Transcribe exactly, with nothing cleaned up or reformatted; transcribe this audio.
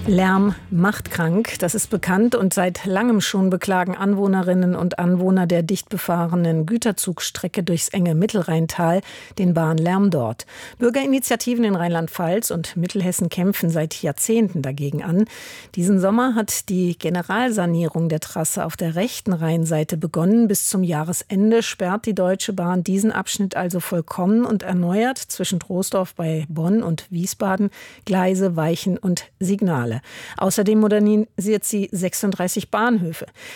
Lärm macht krank, das ist bekannt, und seit langem schon beklagen Anwohnerinnen und Anwohner der dicht befahrenen Güterzugstrecke durchs enge Mittelrheintal den Bahnlärm dort. Bürgerinitiativen in Rheinland-Pfalz und Mittelhessen kämpfen seit Jahrzehnten dagegen an. Diesen Sommer hat die Generalsanierung der Trasse auf der rechten Rheinseite begonnen. Bis zum Jahresende sperrt die Deutsche Bahn diesen Abschnitt also vollkommen und erneuert zwischen Troisdorf bei Bonn und Wiesbaden Gleise, Weichen und Signale. Außerdem modernisiert sie sechsunddreißig Bahnhöfe.